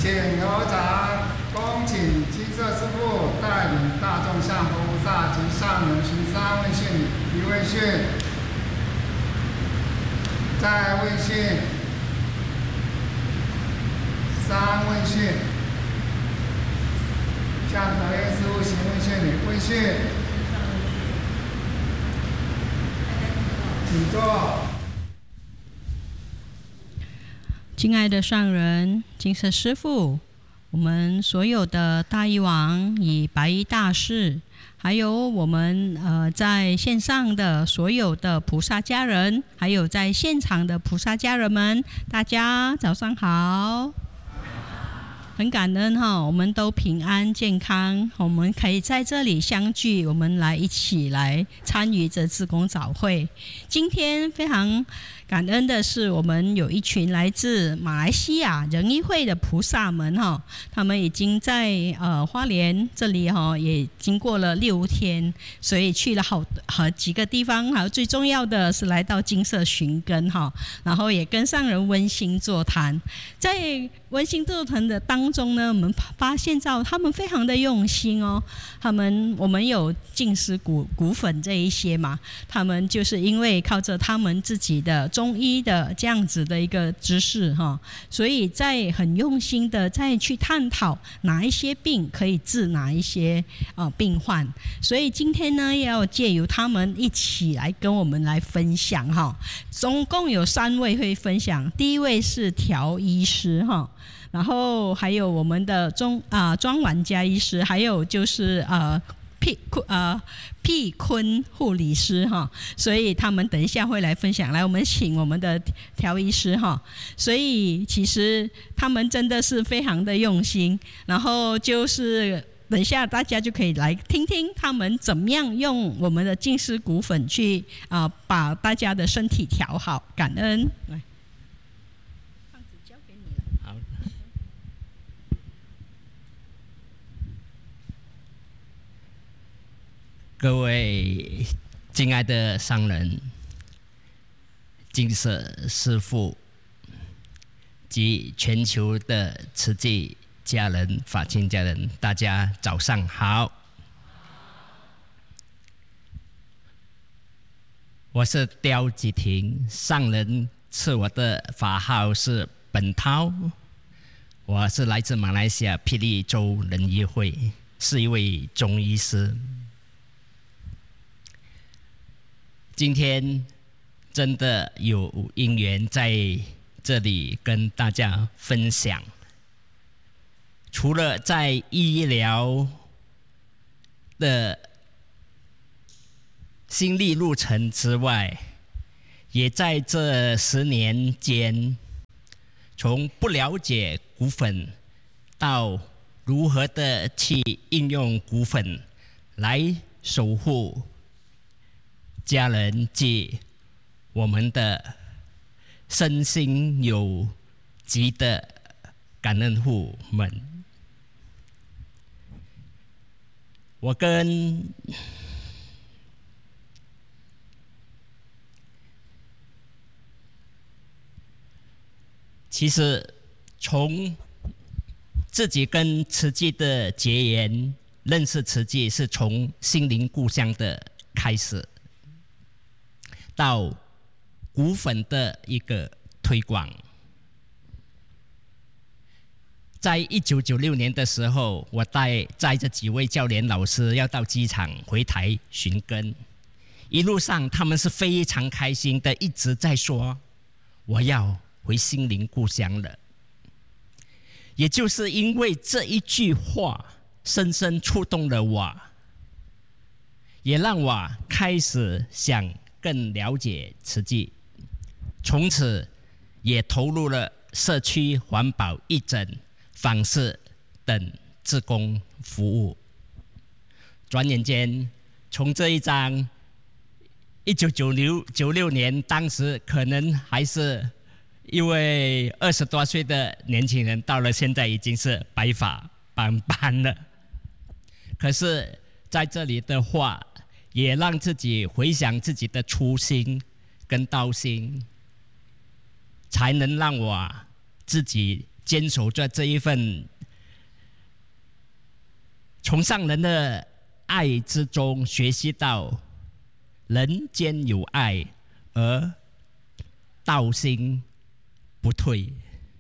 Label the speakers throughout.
Speaker 1: 请合掌，恭请金色师父带领大众向佛菩萨及上人行三问讯礼，一问讯，再问讯，三问讯，向德业师父行问讯礼，问讯，请坐。
Speaker 2: 敬爱的上人、金色师父，我们所有的大医王与白衣大士，还有我们在线上的所有的菩萨家人，还有在现场的菩萨家人们，大家早上好。很感恩我们都平安健康，我们可以在这里相聚，我们一起来参与这志工早会。今天非常感恩的是，我们有一群来自马来西亚仁义会的菩萨们他们已经在花莲这里也经过了6天，所以去了好几个地方，还有最重要的是来到金色寻根然后也跟上人温馨座谈。在温馨座谈的当中呢，我们发现到他们非常的用心我们有净施骨粉这一些嘛，他们就是因为靠着他们自己的中医的这样子的一个知识所以在很用心的再去探讨哪一些病可以治哪一些病患。所以今天呢，要借由他们一起来跟我们来分享总共有3位会分享。第一位是调医师然后还有我们的庄婉佳医师，还有就是辟坤护理师所以他们等一下会来分享。来，我们请我们的调医师所以其实他们真的是非常的用心，然后就是等一下大家就可以来听听他们怎么样用我们的净施骨粉去把大家的身体调好。感恩。来，棒子交给你了。
Speaker 3: 好。各位敬爱的上人、金色师父及全球的慈济家人、法亲家人，大家早上好。我是刁吉廷，上人赐我的法号是本涛，我是来自马来西亚霹雳州仁义会，是一位中医师。今天真的有因缘在这里跟大家分享，除了在医疗的心历路程之外，也在这10年间，从不了解骨粉到如何的去应用骨粉来守护家人及我们的身心有疾的感恩户们。我其实从自己跟慈济的结缘，认识慈济是从心灵故乡的开始，到骨粉的一个推广。在1996年的时候，我载着几位教练老师要到机场回台寻根，一路上他们是非常开心的，一直在说我要回心灵故乡了。也就是因为这一句话深深触动了我，也让我开始想更了解慈济，从此也投入了社区环保义诊、访视等志工服务。转眼间，从这一张1996年，当时可能还是一位20多岁的年轻人，到了现在已经是白发斑斑了。可是在这里的话，也让自己回想自己的初心跟道心，才能让我自己坚守着这一份从上人的爱之中学习到人间有爱，而道心不退。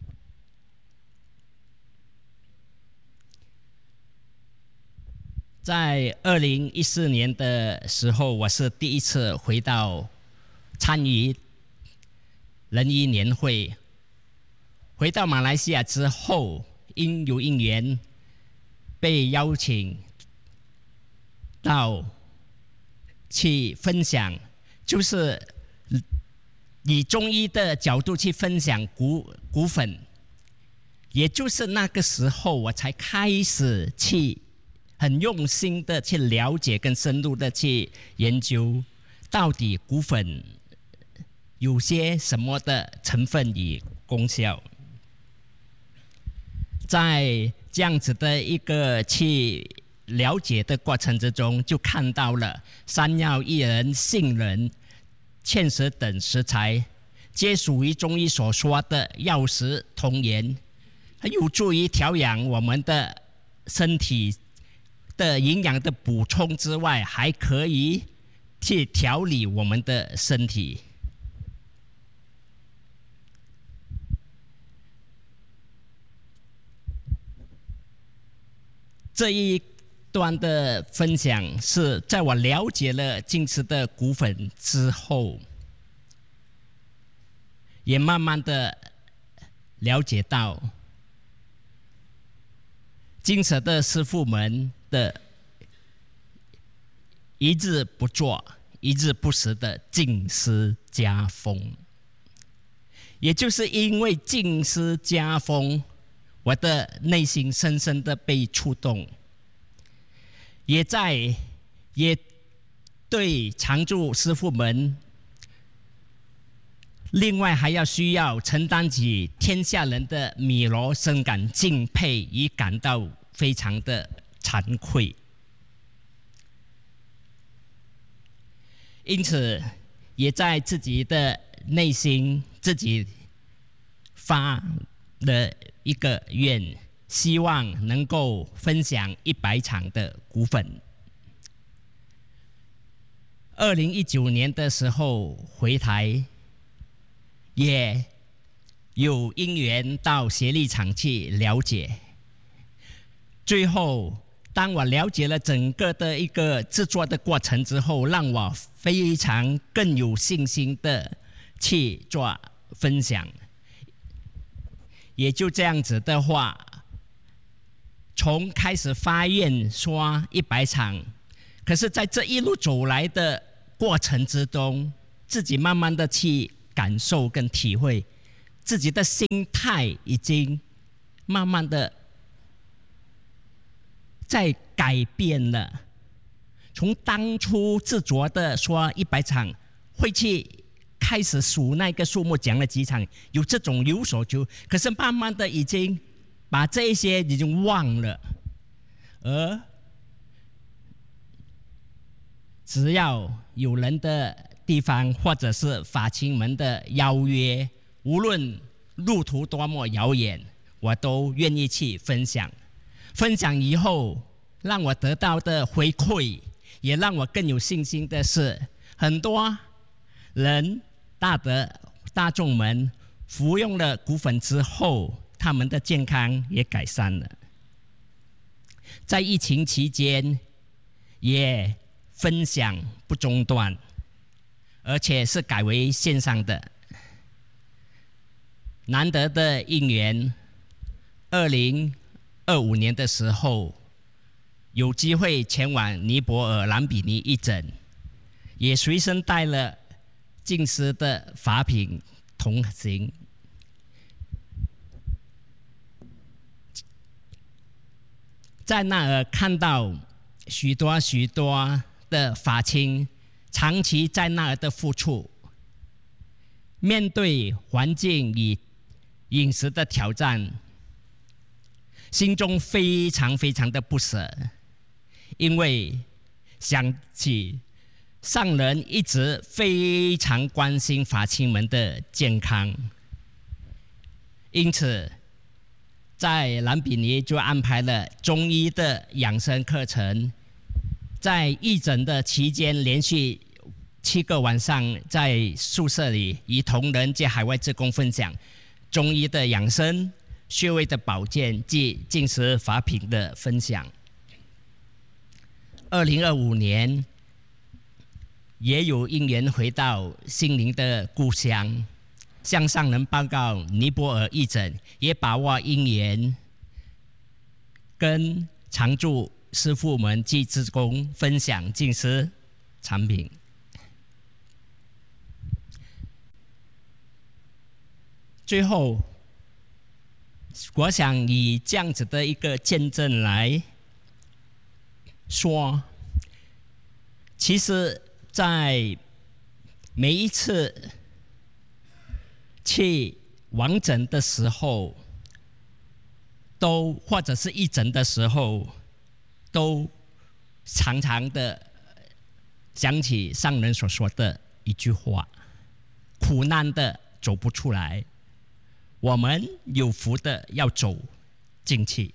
Speaker 3: 在2014年的时候，我是第一次回到参与仁医年会。回到马来西亚之后，因有因缘被邀请到去分享，就是以中医的角度去分享骨粉。也就是那个时候，我才开始去很用心的去了解跟深入的去研究，到底骨粉有些什么的成分与功效。在这样子的一个去了解的过程之中，就看到了山药、薏仁、杏仁、芡实等食材，皆属于中医所说的药食同源，它有助于调养我们的身体的营养的补充之外，还可以去调理我们的身体。这一段的分享是在我了解了净慈的骨粉之后，也慢慢的了解到净慈的师父们的一日不做一日不食的净思家风。也就是因为净思家风，我的内心深深的被触动，也对常住师父们另外还要需要承担起天下人的米罗深感敬佩，与感到非常的惭愧。因此也在自己的内心自己发了一个愿，希望能够分享100场的骨粉。2019年的时候回台，也有因缘到协力厂去了解。最后当我了解了整个的一个制作的过程之后，让我非常更有信心的去做分享。也就这样子的话，从开始发愿说100场，可是在这一路走来的过程之中，自己慢慢的去感受跟体会，自己的心态已经慢慢的在改变了。从当初执着的说100场，会去开始数那个数目，讲了几场，有这种有所求，可是慢慢的已经把这些已经忘了，而只要有人的地方，或者是法亲们的邀约，无论路途多么遥远，我都愿意去分享。分享以后让我得到的回馈，也让我更有信心的是，很多人大众们服用了骨粉之后，他们的健康也改善了。在疫情期间也分享不中断，而且是改为线上的。难得的因缘，2025年的时候有机会前往尼泊尔兰比尼义诊，也随身带了净思的法品同行。在那儿看到许多的法亲长期在那儿的付出，面对环境与饮食的挑战，心中非常的不舍，因为想起上人一直非常关心法亲们的健康，因此在兰比尼就安排了中医的养生课程，在义诊的期间，连续7个晚上在宿舍里与同仁及海外志工分享中医的养生、穴位的保健及进食法品的分享。2025年也有因缘回到心灵的故乡，向上人报告尼泊尔义诊，也把握因缘，跟常住师父们及志工分享进食产品。最后，我想以这样子的一个见证来说，其实在每一次去往诊的时候，或者是义诊的时候，都常常的想起上人所说的一句话：苦难的走不出来，我们有福的要走进去。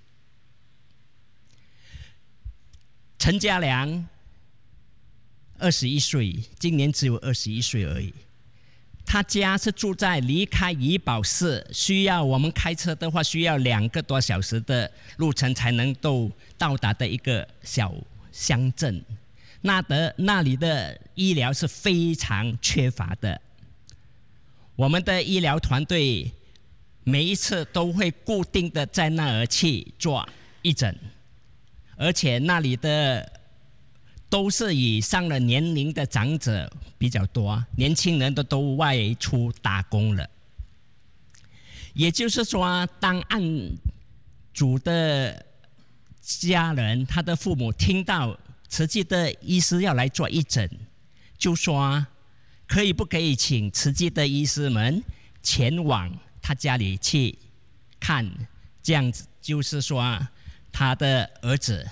Speaker 3: 陈家良21岁，今年只有21岁而已。他家是住在离开怡保市，需要我们开车的话，需要2个多小时的路程才能到达的一个小乡镇。那里的医疗是非常缺乏的。我们的医疗团队每一次都会固定的在那儿去做义诊，而且那里的都是以上了年龄的长者比较多，年轻人都外出打工了。也就是说，当案主的家人，他的父母听到慈济的医师要来做义诊，就说不可以请慈济的医师们前往他家里去看，这样子就是说他的儿子。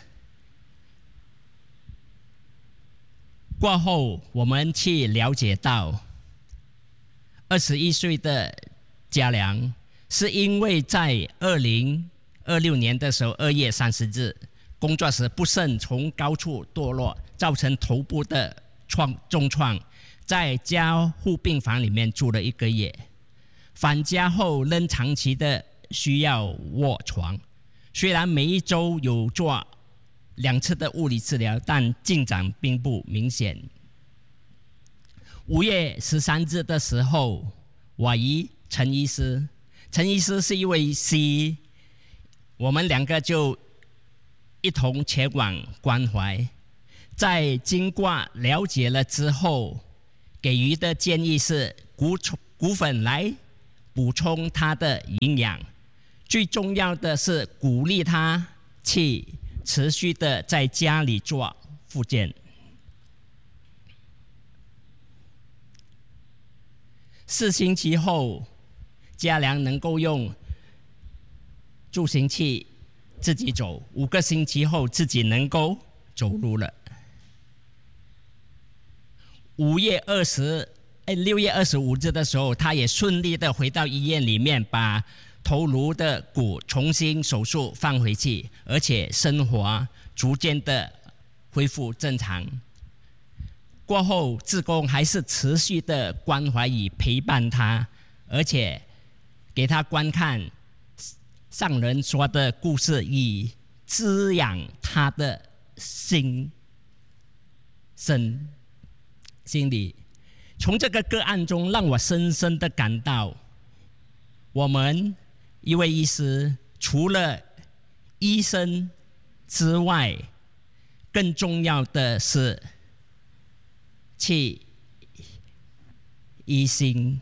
Speaker 3: 过后我们去了解到，21岁的家良是因为在2026年的时候2月30日工作时不慎从高处堕落，造成头部的重创，在加护病房里面住了1个月。返家后仍长期的需要卧床，虽然每一周有做2次的物理治疗，但进展并不明显。5月13日的时候，我与陈医师是一位西医，我们2个就一同前往关怀。在经过了解了之后，给予的建议是谷粉来补充它的营养，最重要的是鼓励他去持续的在家里做复健。4星期后，家良能够用助行器自己走，5个星期后自己能够走路了。6月25日的时候，他也顺利的回到医院里面，把头颅的骨重新手术放回去，而且生活逐渐的恢复正常。过后，志工还是持续的关怀与陪伴他，而且给他观看上人说的故事，以滋养他的心理。从这个个案中，让我深深的感到，我们一位医师除了医生之外，更重要的是去医心。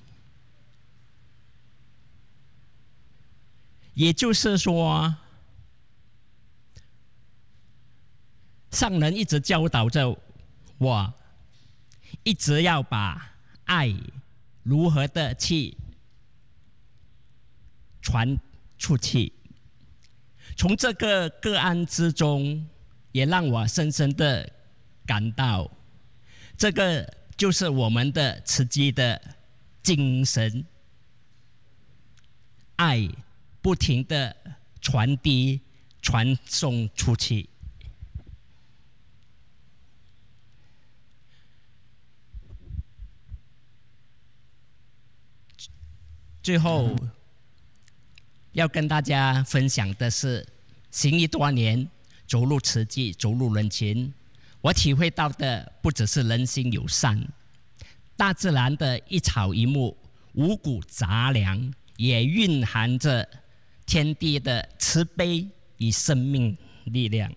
Speaker 3: 也就是说，上人一直教导着我，一直要把爱如何的去传出去。从这个个案之中，也让我深深的感到，这个就是我们的慈济的精神，爱不停的传送出去。最后要跟大家分享的是，行医多年，走入慈济，走入人群，我体会到的不只是人心友善，大自然的一草一木、五谷杂粮，也蕴含着天地的慈悲与生命力量。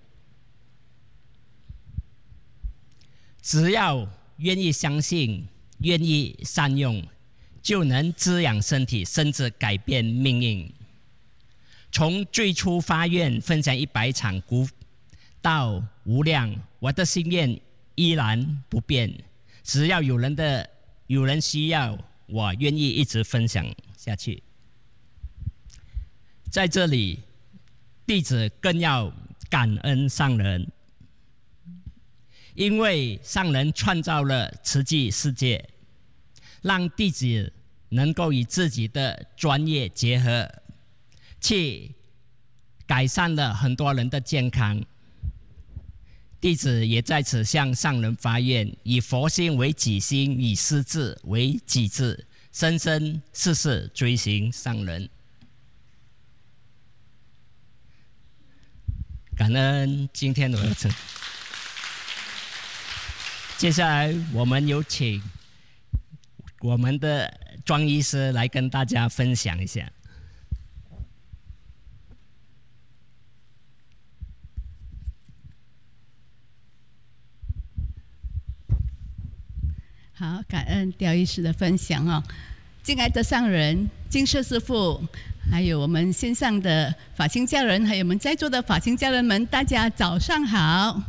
Speaker 3: 只要愿意相信，愿意善用，就能滋养身体，甚至改变命运。从最初发愿分享100场鼓到无量，我的心愿依然不变。只要有人需要，我愿意一直分享下去。在这里，弟子更要感恩上人，因为上人创造了慈济世界，让弟子能够与自己的专业结合，去改善了很多人的健康。弟子也在此向上人发愿，以佛心为己心，以师志为己志，生生世世追寻上人。感恩今天的儿子。接下来我们有请我们的庄医师来跟大家分享一下。
Speaker 4: 好，感恩刁医师的分享哦。敬爱的上人、金舍师父，还有我们线上的法亲家人，还有我们在座的法亲家人们，大家早上好。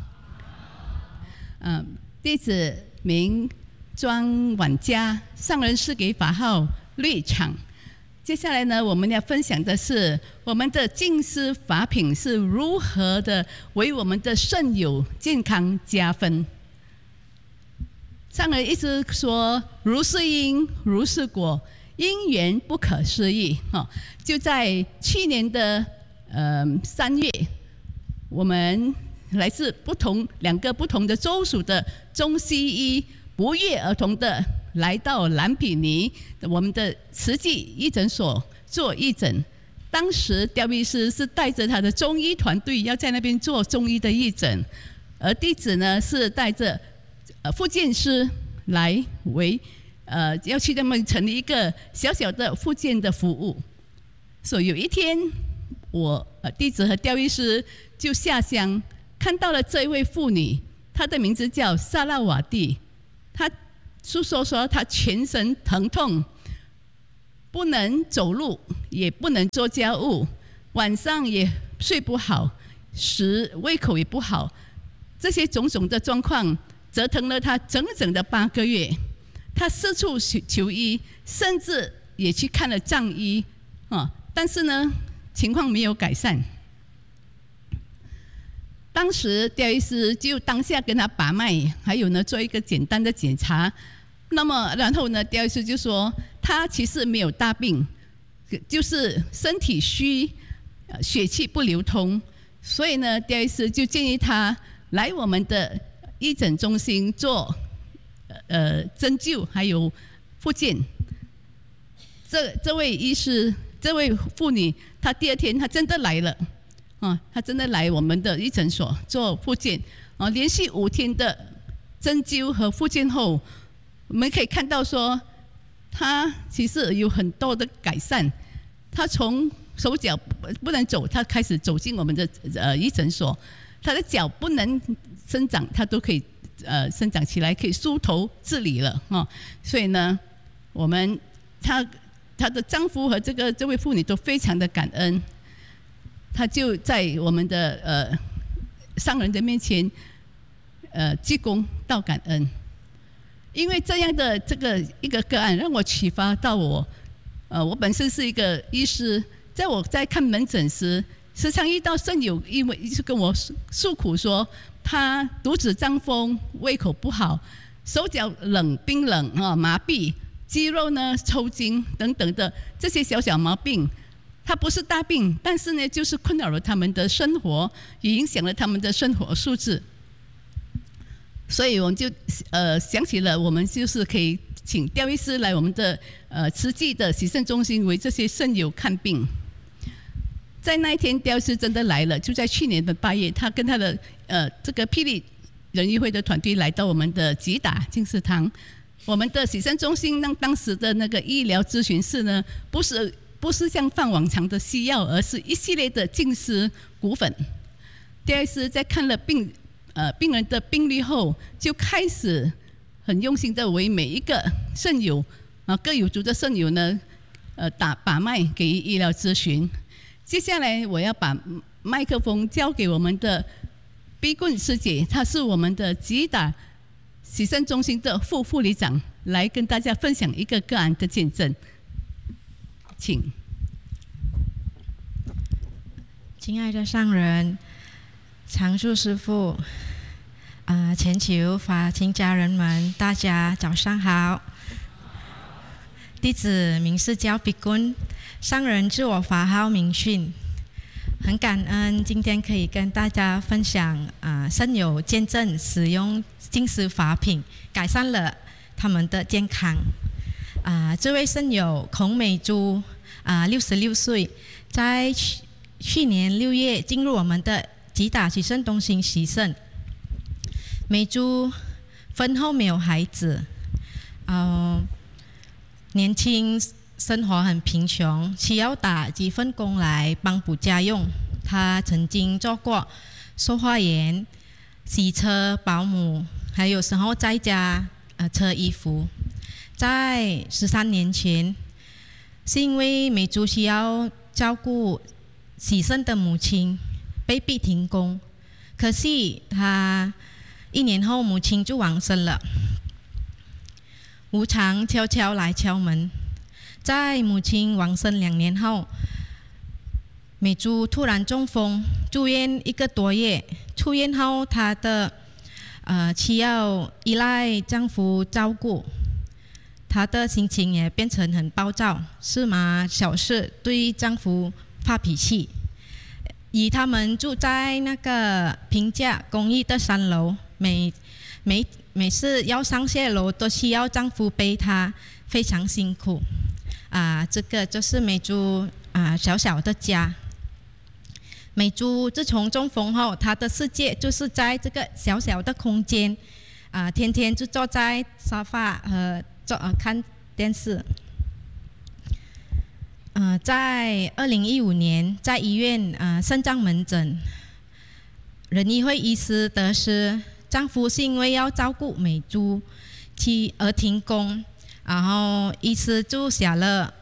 Speaker 4: 弟子名庄婉嘉，上人是给法号绿场。接下来呢，我们要分享的是我们的净施法品是如何的为我们的肾友健康加分。上人一直说如是因如是果，因缘不可思议。就在去年的3月，我们来自2个不同的州属的中西医不约而同的来到兰比尼我们的慈济医诊所做义诊。当时刁医师是带着他的中医团队要在那边做中医的义诊，而弟子呢是带着复健师来要去他们成立一个小小的复健的服务。所以有一天，我弟子和刁医师就下乡，看到了这一位妇女，她的名字叫萨拉瓦蒂。她诉说她全身疼痛，不能走路，也不能做家务，晚上也睡不好，胃口也不好，这些种种的状况折腾了他整整的8个月。他四处求医，甚至也去看了藏医，但是呢，情况没有改善。当时刁医师就当下跟他把脉，还有呢做一个简单的检查。那么然后呢，刁医师就说他其实没有大病，就是身体虚，血气不流通。所以呢，刁医师就建议他来我们的医诊中心做针灸还有复健。这位医师，这位妇女，她第2天她真的来了，她真的来我们的医诊所做复健，连续5天的针灸和复健后，我们可以看到说，她其实有很多的改善。她从手脚不能走，她开始走进我们的医诊所，她的脚不能生长，她都可以生长起来，可以梳头自理了。所以呢，她的丈夫和这位妇女都非常的感恩。她就在我们的上人的面前鞠躬道感恩。因为这样的一个个案，让我启发到我本身是一个医师，我在看门诊时，时常遇到肾友，因为一直跟我诉苦说，他肚子胀风，胃口不好，手脚冰冷麻痹，肌肉呢抽筋等等的这些小小毛病， 它不是大病，但是呢，就是困扰了他们的生活，也影响了他们的生活素质。所以我们就想起了，我们就是可以请刁医师来我们的慈济的洗肾中心为这些肾友看病。在那一天，刁医师真的来了，就在去年的8月，他跟他的这个霹雳仁义会的团队来到我们的吉打净思堂。我们的洗肾中心当时的那个医疗咨询室呢，不是像放往常的西药，而是一系列的净思骨粉。刁医师在看了病人的病历后，就开始很用心的为每一个肾友各有族的肾友呢把脉给予医疗咨询。接下来我要把麦克风交给我们的碧棍师姐，她是我们的吉打洗肾中心的副理长，来跟大家分享一个个案的见证，请。
Speaker 5: 亲爱的上人、常住师父、全球法亲家人们，大家早上好。弟子名是焦碧棍，上人自我法号明训。很感恩今天可以跟大家分享肾友见证使用净思法品改善了他们的健康。这位肾友孔美珠66岁，在去年6月进入我们的吉打洗肾中心洗肾。美珠婚后没有孩子，年轻生活很贫穷，需要打几份工来帮补家用。他曾经做过售货员、洗车保姆，还有时候在家车衣服。在13年前，是因为美珠需要照顾洗肾的母亲，被逼停工。可惜他1年后母亲就往生了。无常悄悄来敲门。在母亲往生2年后，美珠突然中风，住院1个多月。出院后，她的需要依赖丈夫照顾，她的心情也变成很暴躁，事嘛小事对丈夫发脾气。以他们住在那个平价公寓的3楼，每次要上下楼都需要丈夫背她，非常辛苦。这个就是美珠小小的家。美珠自从中风后，她的世界就是在这个小小的空间，天天就坐在沙发和看电视。在2015年，在医院肾脏门诊，仁义会医师得知丈夫是因为要照顾美珠而停工。然后医师就写了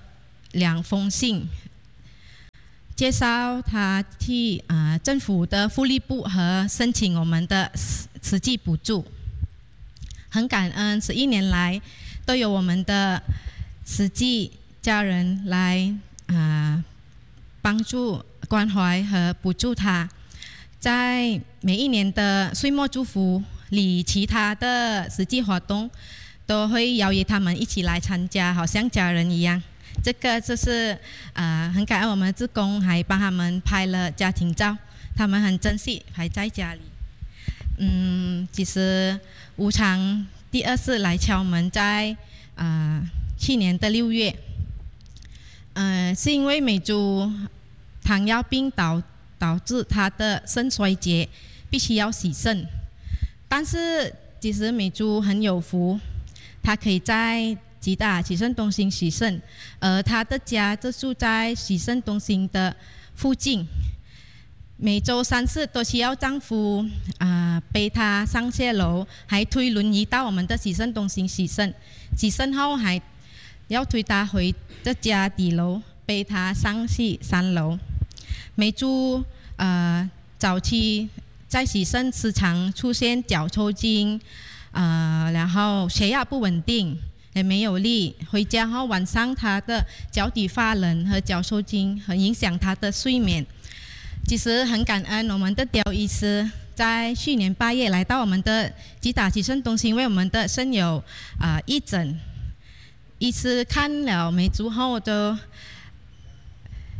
Speaker 5: 2封信，介绍他去政府的福利部和申请我们的慈济补助。很感恩11年来都有我们的慈济家人来帮助关怀和补助他。在每一年的岁末祝福里，其他的慈济活动都会邀约他们一起来参加，好像家人一样。这个就是很感恩我们的志工，还帮他们拍了家庭照，他们很珍惜，还在家里。其实无常第2次来敲门，在去年的6月，是因为美珠糖尿病导致她的肾衰竭，必须要洗肾。但是其实美珠很有福。他可以在吉打洗肾中心洗肾，而他的家就住在洗肾中心的附近。每周3次都需要丈夫背他上下楼，还推轮椅到我们的洗肾中心洗肾。洗肾后还要推他回家底楼，背他上去3楼。美珠早期在洗肾时常出现脚抽筋。然后血压不稳定，也没有力。回家后晚上，他的脚底发冷和脚抽筋，很影响他的睡眠。其实很感恩我们的刁医师，在去年8月来到我们的吉打洗肾中心，为我们的肾友义诊。医师看了美珠后，都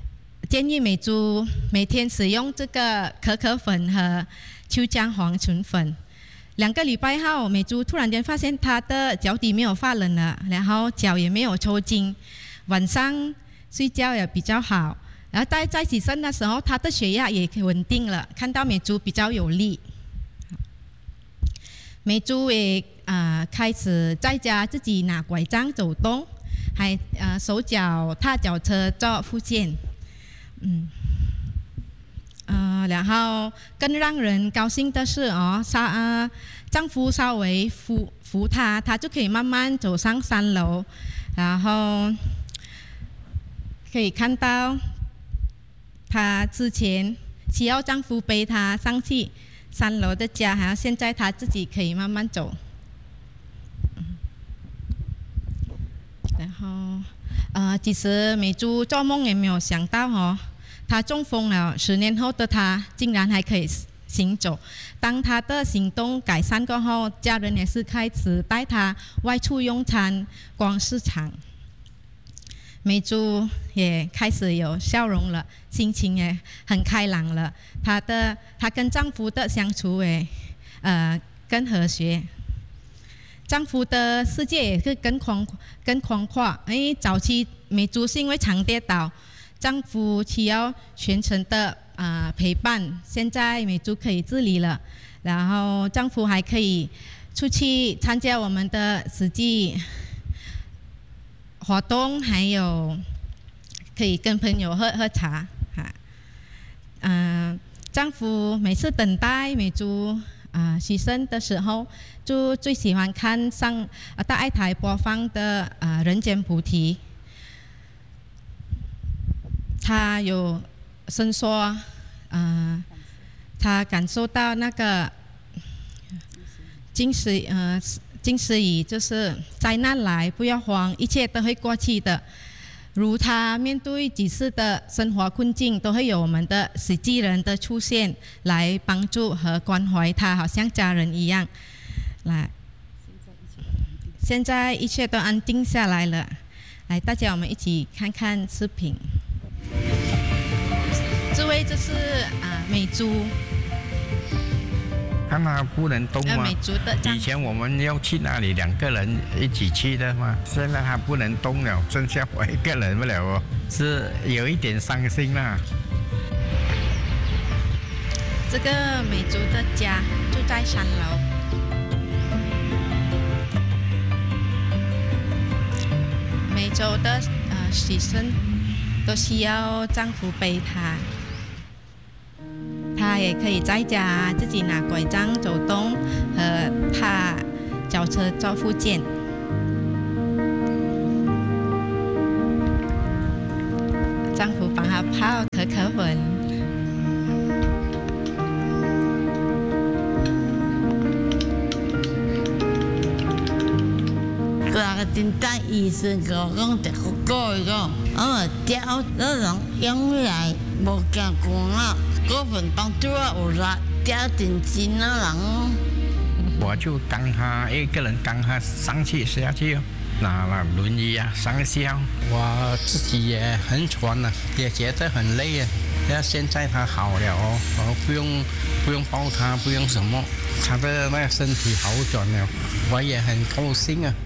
Speaker 5: 建议美珠每天使用这个可可粉和秋姜黄醇粉。2个礼拜后，美珠突然间发现她的脚底没有发冷了，然后脚也没有抽筋，晚上睡觉也比较好。然后在起身的时候，她的血压也稳定了，看到美珠比较有力。美珠也开始在家自己拿拐杖走动，还手脚踏脚车做复健。然后更让人高兴的是丈夫稍微扶她，她就可以慢慢走上3楼，然后可以看到她之前需要丈夫背她上去3楼的家，然后现在她自己可以慢慢走。然后其实美珠做梦也没有想到她中风了，10年后的她竟然还可以行走。当她的行动改善过后，家人也是开始带她外出用餐、逛市场。美珠也开始有笑容了，心情也很开朗了。她跟丈夫的相处也更和谐。丈夫的世界也是更宽阔。早期美珠是因为常跌倒，丈夫需要全程的陪伴，现在美珠可以自理了，然后丈夫还可以出去参加我们的实际活动，还有可以跟朋友喝茶。丈夫每次等待美珠牺牲的时候，就最喜欢看大爱台播放的人间菩提。他有伸缩，他感受到那个金丝语，就是灾难来不要慌，一切都会过去的。如他面对几次的生活困境，都会有我们的实际人的出现来帮助和关怀他，好像家人一样。现在一切都安定下来了。来，大家我们一起看看视频。这位就是美珠。
Speaker 6: 看他不能动吗？
Speaker 5: 美珠的
Speaker 6: 以前我们要去那里2个人一起去的嘛，现在他不能动了，剩下我1个人不了是有一点伤心啦。
Speaker 5: 这个美珠的家就在3楼。美珠的牺牲都需要丈夫背她。她也可以在家自己拿拐杖走动和踏脚车做复健。丈夫帮她泡可可粉。
Speaker 7: 個點解醫生講就好高個，掉那種用來冇見過啦。嗰份幫助我啦，掉點錢那種。
Speaker 6: 我就幫他1個人幫他上去下去拿了輪椅上下。
Speaker 8: 我自己也很喘了，也覺得很累啊。要現在他好了不用抱他，不用什麼，他的那身體好轉了，我也很高興啊。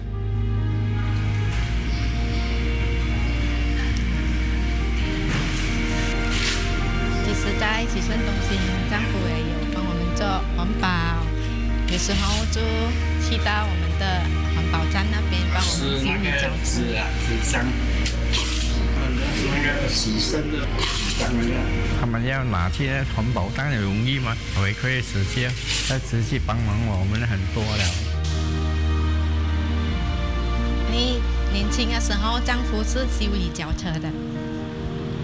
Speaker 5: 在起身中心，丈夫也有帮我们做环保，有时候就去到我们的环保站那边帮我们清理脚趾。
Speaker 6: 纸箱，那个洗身的箱他们要拿去环保站也容易吗？回馈实际，在实际帮忙我们很多了。
Speaker 5: 年轻的时候，丈夫是修理脚车的。